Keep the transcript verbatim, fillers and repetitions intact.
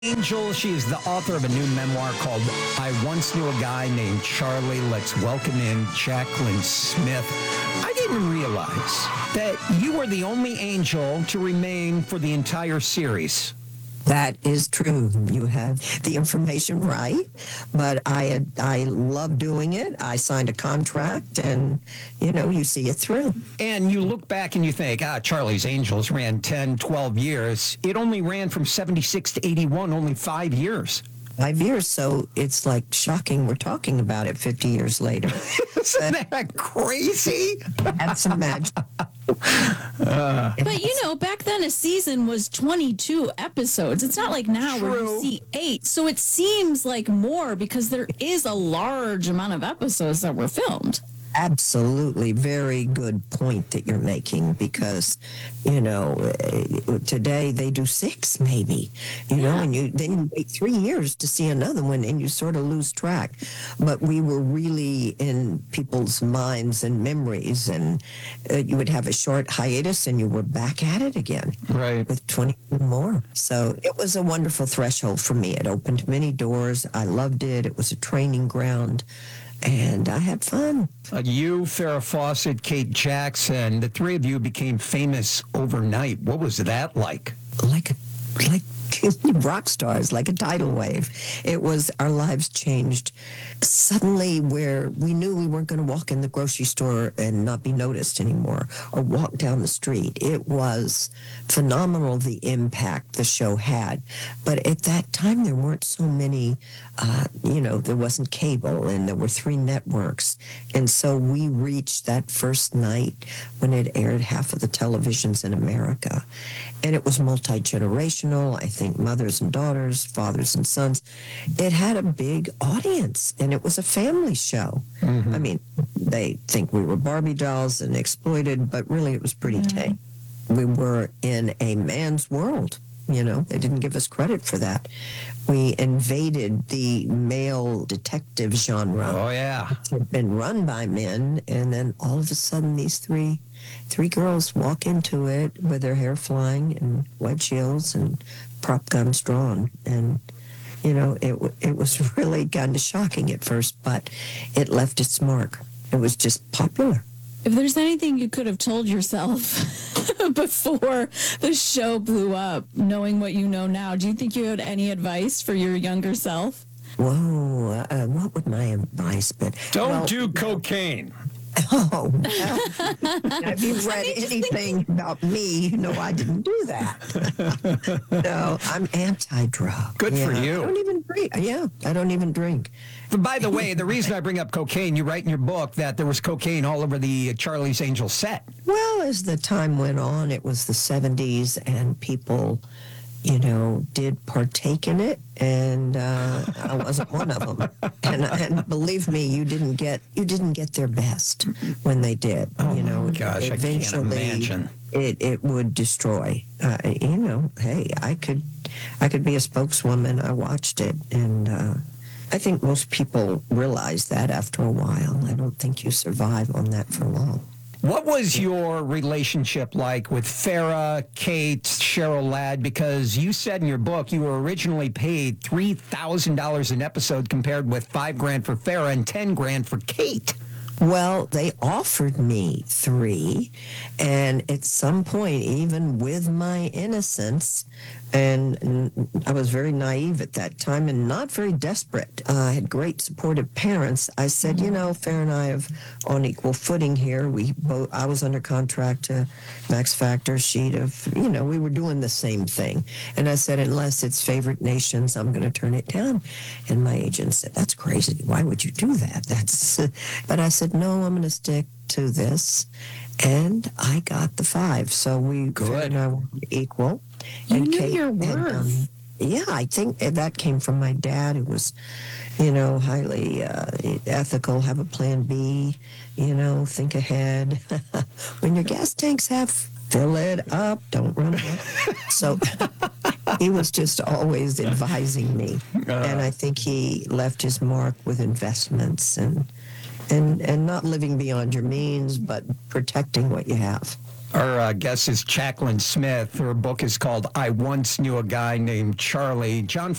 Angel. She is the author of a new memoir called I Once Knew a Guy Named Charlie. Let's welcome in Jaclyn Smith. I didn't realize that you were the only Angel to remain for the entire series. That is true. You have the information right, but I I love doing it. I signed a contract, and you know, you see it through. And you look back and you think, ah, Charlie's Angels ran ten, twelve years. It only ran from seventy-six to eighty-one, only five years. Five years, so it's like shocking we're talking about it fifty years later. Isn't that crazy? That's magic. Uh, but you know, back then a season was twenty-two episodes. It's not like now True. where you see eight. So it seems like more because there is a large amount of episodes that were filmed. Absolutely. Very good point that you're making because, you know, today they do six maybe, you yeah. know, and you then you wait three years to see another one and you sort of lose track. But we were really in people's minds and memories, and uh, you would have a short hiatus and you were back at it again. Right. With twenty more. So it was a wonderful threshold for me. It opened many doors. I loved it. It was a training ground. And I had fun. Uh, you, Farrah Fawcett, Kate Jackson, the three of you became famous overnight. What was that like? Like a, like rock stars, like a tidal wave. It was, our lives changed suddenly where we knew we weren't going to walk in the grocery store and not be noticed anymore or walk down the street. It was phenomenal, the impact the show had. But at that time, there weren't so many, uh, you know, there wasn't cable and there were three networks. And so we reached that first night when it aired half of the televisions in America. And it was multi-generational, I think mothers and daughters, fathers and sons. It had a big audience, and it was a family show. Mm-hmm. I mean, they think we were Barbie dolls and exploited, but really it was pretty mm-hmm. tame. We were in a man's world, you know. They didn't give us credit for that. We invaded the male detective genre. Oh, yeah. It had been run by men, and then all of a sudden these three three girls walk into it with their hair flying and white shields and prop guns drawn. And, you know, it it was really kind of shocking at first, but it left its mark. It was just popular. If there's anything you could have told yourself before the show blew up, knowing what you know now, do you think you had any advice for your younger self? Whoa, uh, what would my advice be? Don't well, do cocaine. Oh, well, have you read anything about me? You know I didn't do that. No, I'm anti-drug. Good yeah, for you. I don't even drink. Yeah, I don't even drink. But by the way, the reason I bring up cocaine, you write in your book that there was cocaine all over the Charlie's Angels set. Well, as the time went on, it was the seventies, and people, you know, did partake in it, and uh, I wasn't one of them. And, and believe me, you didn't get you didn't get their best when they did. Oh you know, my gosh, eventually I can't imagine. It it would destroy. Uh, you know, hey, I could I could be a spokeswoman. I watched it, and uh, I think most people realize that after a while. I don't think you survive on that for long. What was your relationship like with Farrah, Kate, Cheryl Ladd? Because you said in your book you were originally paid three thousand dollars an episode compared with five grand for Farrah and ten grand for Kate. Well, they offered me three, and at some point, even with my innocence, and I was very naive at that time and not very desperate. Uh, I had great supportive parents. I said, you know, Farrah and I are on equal footing here. We both, I was under contract to Max Factor, sheet of, you know, we were doing the same thing. And I said, unless it's Favorite Nations, I'm going to turn it down. And my agent said, that's crazy. Why would you do that? That's. But I said, no, I'm going to stick to this. And I got the five. So we, Farrah and I were equal. You and knew Kate, your worth. And, um, yeah, I think that came from my dad, who was, you know, highly uh, ethical, have a plan B, you know, think ahead. When your gas tank's half, fill it up, don't run out. So he was just always advising me. Uh, and I think he left his mark with investments and, and, and not living beyond your means, but protecting what you have. Our uh, guest is Jacqueline Smith. Her book is called I Once Knew a Guy Named Charlie. John